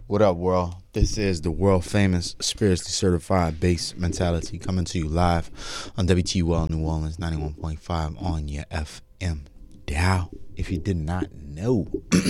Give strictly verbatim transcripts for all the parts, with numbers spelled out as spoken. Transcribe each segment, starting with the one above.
What up, world? This is the world famous, spiritually certified bass mentality coming to you live on W T U L New Orleans ninety-one point five on your F M dial. If you did not know,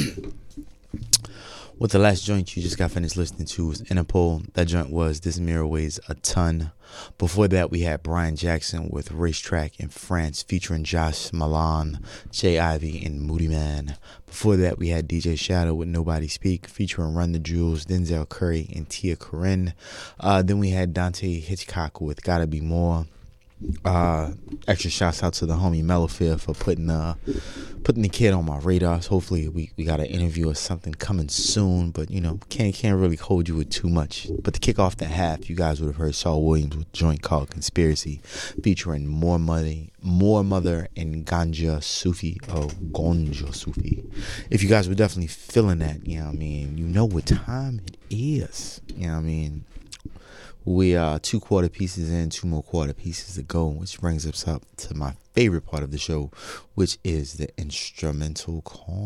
what the last joint you just got finished listening to was Interpol. That joint was This Mirror Weighs a Ton. Before that, we had Brian Jackson with Racetrack in France featuring Josh Milan, Jay Ivy, and Moody Man. Before that, we had D J Shadow with Nobody Speak featuring Run the Jewels, Denzel Curry, and Tia Corinne. Uh, then we had Dante Hitchcock with Gotta Be More. Uh, extra shouts out to the homie Mellowfield for putting uh putting the kid on my radars. Hopefully we, we got an interview or something coming soon, but you know can't can't really hold you with too much. But to kick off the half, you guys would have heard Saul Williams with a joint called Conspiracy featuring More Money, More Mother, and Ganja Sufi. Oh, Gonja Sufi. If you guys were definitely feeling that, you know what I mean, you know what time it is. You know what I mean. We are two quarter pieces in, two more quarter pieces to go, which brings us up to my favorite part of the show, which is the instrumental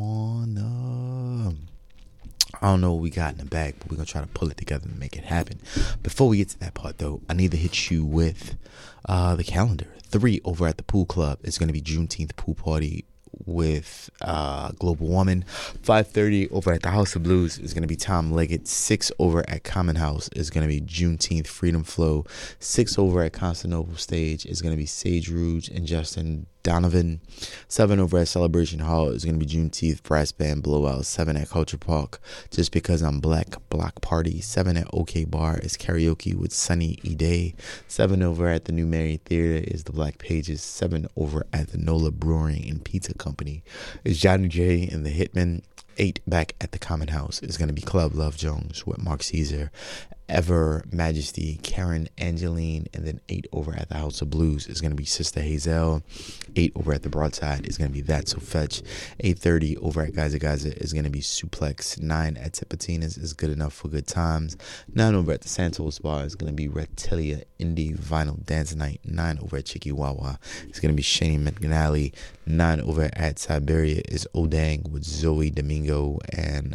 corner. I don't know what we got in the bag, but we're going to try to pull it together and make it happen. Before we get to that part, though, I need to hit you with uh, the calendar. Three over at the Pool Club is going to be Juneteenth Pool Party with uh, Global Woman. Five thirty over at the House of Blues is going to be Tom Leggett. Six over at Common House is going to be Juneteenth Freedom Flow. Six over at Constantinople Stage is going to be Sage Rouge and Justin Donovan. Seven over at Celebration Hall is going to be Juneteenth Brass Band Blowout. Seven at Culture Park, Just Because I'm Black, Block Party. Seven at OK Bar is Karaoke with Sunny Ide. Seven over at the New Mary Theater is the Black Pages. Seven over at the Nola Brewing and Pizza Company is Johnny J and the Hitmen. Eight back at the Common House is going to be Club Love Jones with Mark Caesar, Ever Majesty, Karen Angeline, and then eight over at the House of Blues is going to be Sister Hazel. Eight over at the Broadside is going to be That So Fetch. Eight thirty over at Gaza Gaza is going to be Suplex. Nine at Tipitina's is Good Enough for Good Times. Nine over at the Santos Bar is going to be Reptilia Indie Vinyl Dance Night. Nine over at Chicky Wawa is going to be Shane McNally. Nine over at Siberia is Odang with Zoe Domingo and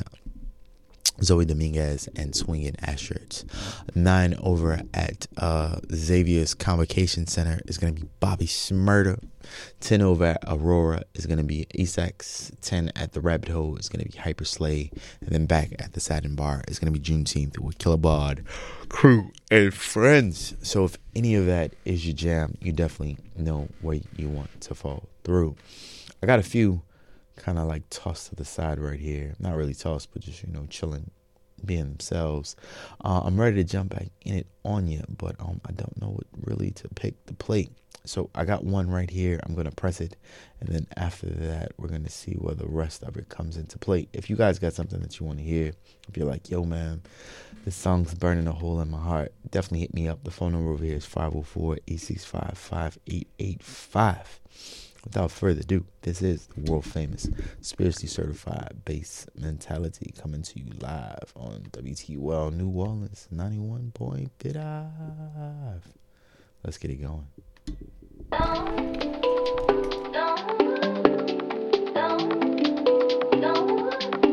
Zoe Dominguez and Swinging Ashers. Nine over at uh, Xavier's Convocation Center is going to be Bobby Smurder. Ten over at Aurora is going to be Essex. Ten at the Rabbit Hole is going to be Hyper Slay. And then back at the Satin Bar is going to be Juneteenth with Killer Bod, Crew, and Friends. So if any of that is your jam, you definitely know where you want to fall through. I got a few kind of like tossed to the side right here. Not really tossed, but just, you know, chilling, being themselves. Uh, I'm ready to jump back in it on you, but um, I don't know what really to pick the plate. So I got one right here. I'm going to press it. And then after that, we're going to see where the rest of it comes into play. If you guys got something that you want to hear, if you're like, yo, man, this song's burning a hole in my heart, definitely hit me up. The phone number over here is five oh four, eight six five, five eight eight five. Without further ado, this is the world famous, spiritually certified bass mentality coming to you live on W T U L New Orleans ninety-one point five. Let's get it going.